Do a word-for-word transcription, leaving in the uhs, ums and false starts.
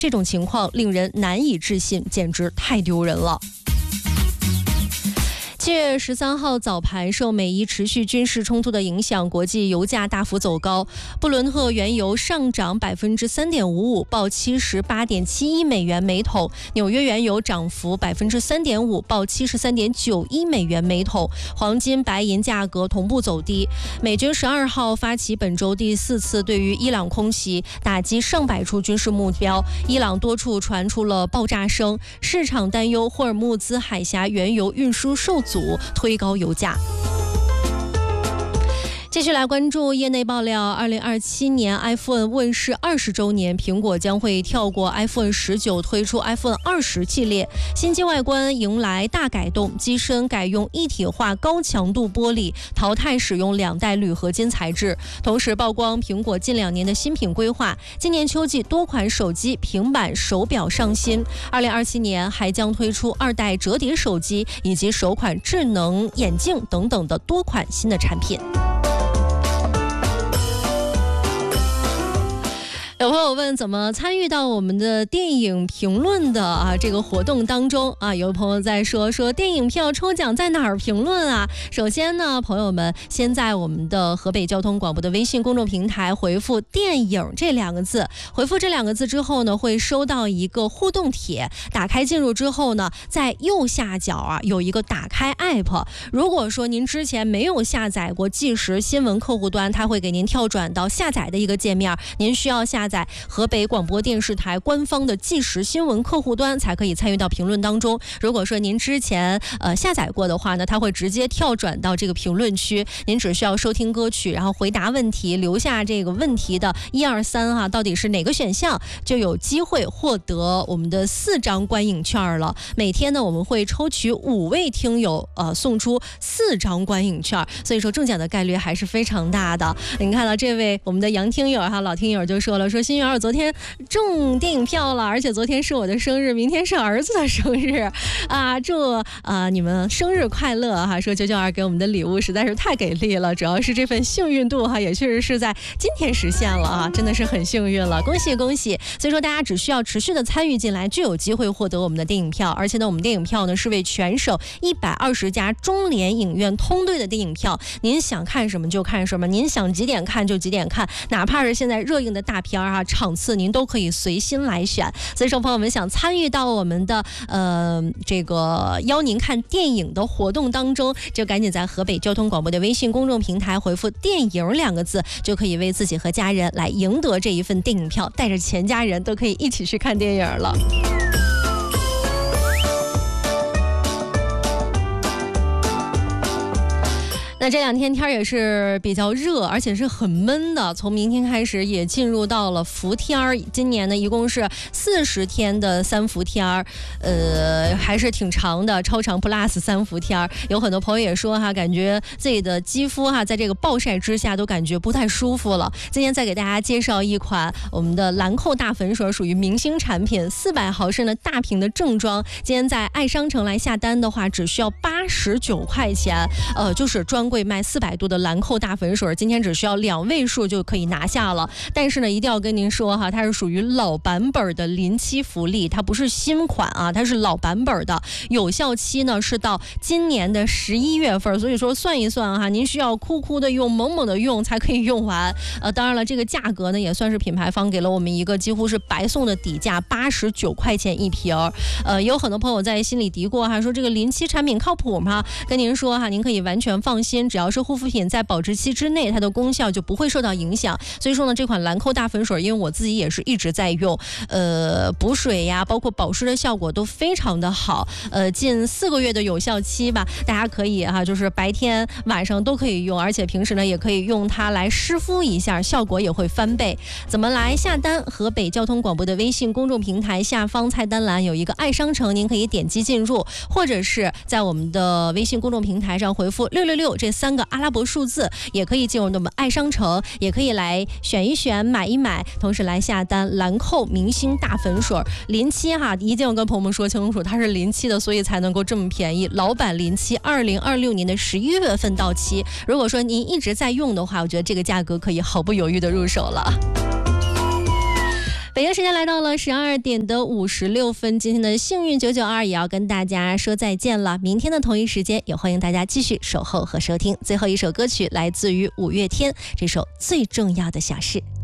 这种情况令人难以置信，简直太丢人了。七月十三号早盘，受美伊持续军事冲突的影响，国际油价大幅走高。布伦特原油上涨百分之三点五五，报七十八点七一美元每桶；纽约原油涨幅百分之三点五，报七十三点九一美元每桶。黄金、白银价格同步走低。美军十二号发起本周第四次对于伊朗空袭，打击上百处军事目标。伊朗多处传出了爆炸声，市场担忧霍尔木兹海峡原油运输受阻。推高油价。继续来关注业内爆料，二零二七年 iPhone 问世二十周年，苹果将会跳过 iPhone 十九，推出 iPhone 二十系列。新机外观迎来大改动，机身改用一体化高强度玻璃，淘汰使用两代铝合金材质。同时曝光苹果近两年的新品规划，今年秋季多款手机、平板、手表上新。二零二七年还将推出二代折叠手机以及首款智能眼镜等等的多款新的产品。有朋友问怎么参与到我们的电影评论的啊这个活动当中啊？有朋友在说说电影票抽奖在哪儿评论啊？首先呢，朋友们先在我们的河北交通广播的微信公众平台回复电影这两个字，回复这两个字之后呢，会收到一个互动帖，打开进入之后呢，在右下角啊有一个打开 app， 如果说您之前没有下载过即时新闻客户端，它会给您跳转到下载的一个界面，您需要下载在河北广播电视台官方的即时新闻客户端才可以参与到评论当中。如果说您之前呃下载过的话呢，它会直接跳转到这个评论区，您只需要收听歌曲，然后回答问题，留下这个问题的一二三哈，到底是哪个选项，就有机会获得我们的四张观影券了。每天呢，我们会抽取五位听友呃送出四张观影券，所以说中奖的概率还是非常大的。你看到这位我们的杨听友哈，老听友就说了，说新源儿昨天中电影票了，而且昨天是我的生日，明天是儿子的生日啊！祝啊、呃、你们生日快乐哈！说九九二给我们的礼物实在是太给力了，主要是这份幸运度哈，也确实是在今天实现了啊，真的是很幸运了，恭喜恭喜！所以说大家只需要持续的参与进来，就有机会获得我们的电影票，而且呢，我们电影票呢是为全省一百二十家中联影院通兑的电影票，您想看什么就看什么，您想几点看就几点看，哪怕是现在热映的大片啊，场次您都可以随心来选。所以说朋友们想参与到我们的呃这个邀您看电影的活动当中，就赶紧在河北交通广播的微信公众平台回复电影两个字，就可以为自己和家人来赢得这一份电影票，带着全家人都可以一起去看电影了。那这两天天也是比较热，而且是很闷的。从明天开始也进入到了伏天儿，今年呢一共是四十天的三伏天儿，呃，还是挺长的，超长 plus 三伏天儿。有很多朋友也说哈，感觉自己的肌肤哈，在这个暴晒之下都感觉不太舒服了。今天再给大家介绍一款我们的兰蔻大粉水，属于明星产品，四百毫升的大瓶的正装。今天在爱商城来下单的话，只需要八十九块钱，呃，就是专柜卖四百度的兰蔻大粉水，今天只需要两位数就可以拿下了。但是呢，一定要跟您说哈，它是属于老版本的临期福利，它不是新款啊，它是老版本的，有效期呢是到今年的十一月份，所以说算一算哈，您需要酷酷的用、猛猛的用才可以用完。呃，当然了，这个价格呢也算是品牌方给了我们一个几乎是白送的底价，八十九块钱一瓶。呃，也有很多朋友在心里嘀咕哈，说这个临期产品靠谱吗？跟您说哈，您可以完全放心。只要是护肤品在保质期之内，它的功效就不会受到影响。所以说呢，这款兰蔻大粉水，因为我自己也是一直在用，呃，补水呀，包括保湿的效果都非常的好。呃，近四个月的有效期吧，大家可以哈、啊，就是白天晚上都可以用，而且平时呢也可以用它来湿敷一下，效果也会翻倍。怎么来下单？河北交通广播的微信公众平台下方菜单栏有一个爱商城，您可以点击进入，或者是在我们的微信公众平台上回复六六六这三个阿拉伯数字，也可以进入我们爱商城，也可以来选一选、买一买，同时来下单兰蔻明星大粉水临期哈，一定要跟朋友们说清楚，它是临期的，所以才能够这么便宜。老版临期，二零二六年的十一月份到期。如果说您一直在用的话，我觉得这个价格可以毫不犹豫的入手了。 北京时间来到了十二点的五十六分，今天的幸运九九二也要跟大家说再见了。明天的同一时间，也欢迎大家继续守候和收听。最后一首歌曲来自于五月天，这首《最重要的小事》。